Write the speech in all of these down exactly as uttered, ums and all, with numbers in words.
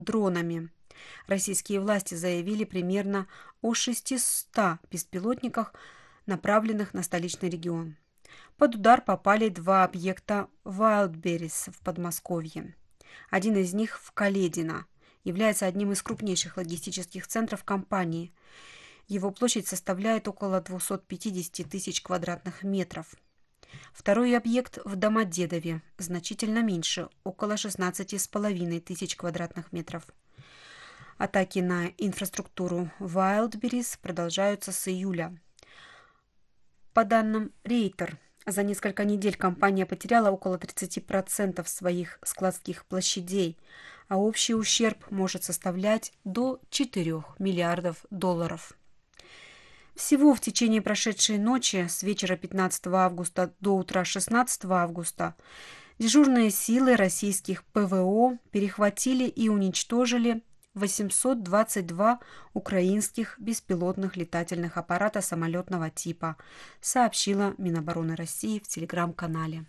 дронами. Российские власти заявили примерно о шестистах беспилотниках, направленных на столичный регион. Под удар попали два объекта Wildberries в Подмосковье. Один из них в Каледино, является одним из крупнейших логистических центров компании. Его площадь составляет около двухсот пятидесяти тысяч квадратных метров. Второй объект в Домодедове, значительно меньше, около шестнадцати с половиной тысяч квадратных метров. Атаки на инфраструктуру Wildberries продолжаются с июля. По данным Рейтер, за несколько недель компания потеряла около тридцати процентов своих складских площадей, а общий ущерб может составлять до четырёх миллиардов долларов. Всего в течение прошедшей ночи с вечера пятнадцатого августа до утра шестнадцатого августа дежурные силы российских ПВО перехватили и уничтожили восемьсот двадцать два украинских беспилотных летательных аппарата самолетного типа, сообщила Минобороны России в телеграм-канале.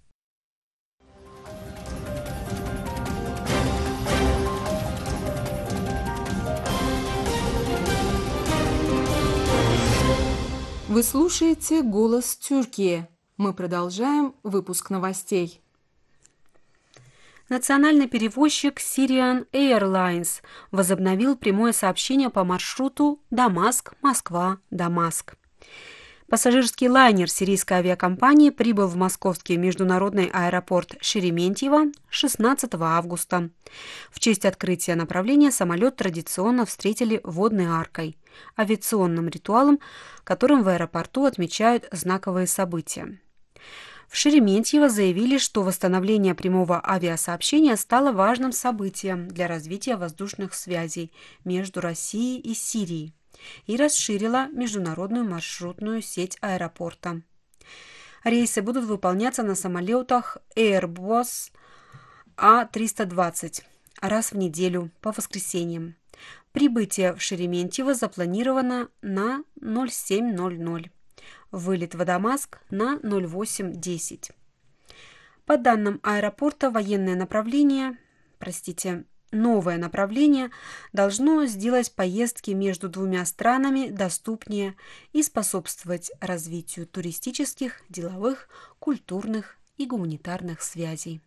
Вы слушаете «Голос Тюркии». Мы продолжаем выпуск новостей. Национальный перевозчик Syrian Airlines возобновил прямое сообщение по маршруту Дамаск-Москва-Дамаск. Пассажирский лайнер сирийской авиакомпании прибыл в московский международный аэропорт Шереметьево шестнадцатого августа. В честь открытия направления самолет традиционно встретили водной аркой, авиационным ритуалом, которым в аэропорту отмечают знаковые события. В Шереметьево заявили, что восстановление прямого авиасообщения стало важным событием для развития воздушных связей между Россией и Сирией и расширило международную маршрутную сеть аэропорта. Рейсы будут выполняться на самолетах Airbus А триста двадцать раз в неделю по воскресеньям. Прибытие в Шереметьево запланировано на ноль семь ноль ноль. Вылет в Дамаск на ноль восемь десять. По данным аэропорта, военное направление, простите, новое направление должно сделать поездки между двумя странами доступнее и способствовать развитию туристических, деловых, культурных и гуманитарных связей.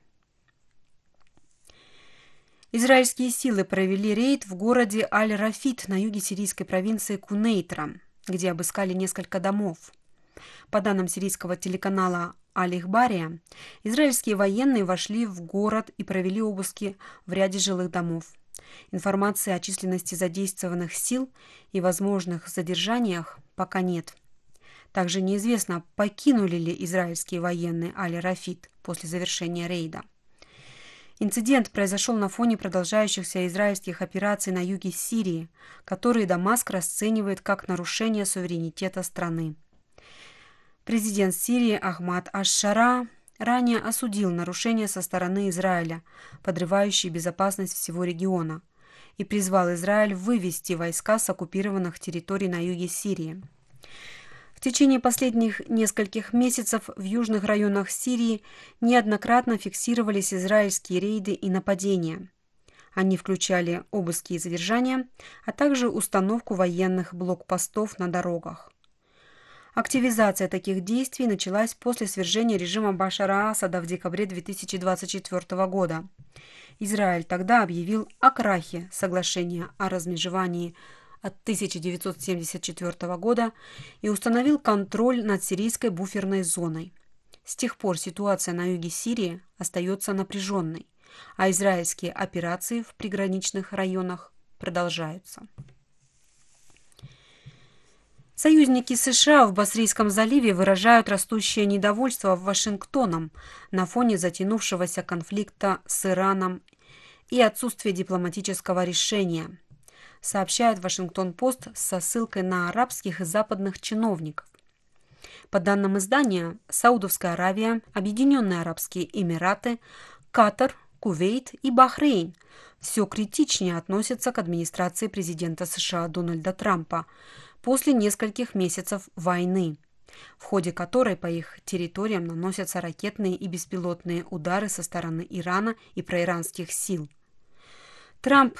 Израильские силы провели рейд в городе Аль-Рафид на юге сирийской провинции Кунейтра, где обыскали несколько домов. По данным сирийского телеканала Аль-Ихбария, израильские военные вошли в город и провели обыски в ряде жилых домов. Информации о численности задействованных сил и возможных задержаниях пока нет. Также неизвестно, покинули ли израильские военные Аль-Рафид после завершения рейда. Инцидент произошел на фоне продолжающихся израильских операций на юге Сирии, которые Дамаск расценивает как нарушение суверенитета страны. Президент Сирии Ахмад аш-Шара ранее осудил нарушения со стороны Израиля, подрывающие безопасность всего региона, и призвал Израиль вывести войска с оккупированных территорий на юге Сирии. В течение последних нескольких месяцев в южных районах Сирии неоднократно фиксировались израильские рейды и нападения. Они включали обыски и задержания, а также установку военных блокпостов на дорогах. Активизация таких действий началась после свержения режима Башара Асада в декабре две тысячи двадцать четвёртого года. Израиль тогда объявил о крахе соглашения о размежевании от тысяча девятьсот семьдесят четвёртого года и установил контроль над сирийской буферной зоной. С тех пор ситуация на юге Сирии остается напряженной, а израильские операции в приграничных районах продолжаются. Союзники США в Басрийском заливе выражают растущее недовольство Вашингтоном на фоне затянувшегося конфликта с Ираном и отсутствия дипломатического решения, сообщает Вашингтон-Пост со ссылкой на арабских и западных чиновников. По данным издания, Саудовская Аравия, Объединенные Арабские Эмираты, Катар, Кувейт и Бахрейн все критичнее относятся к администрации президента США Дональда Трампа после нескольких месяцев войны, в ходе которой по их территориям наносятся ракетные и беспилотные удары со стороны Ирана и проиранских сил. Трамп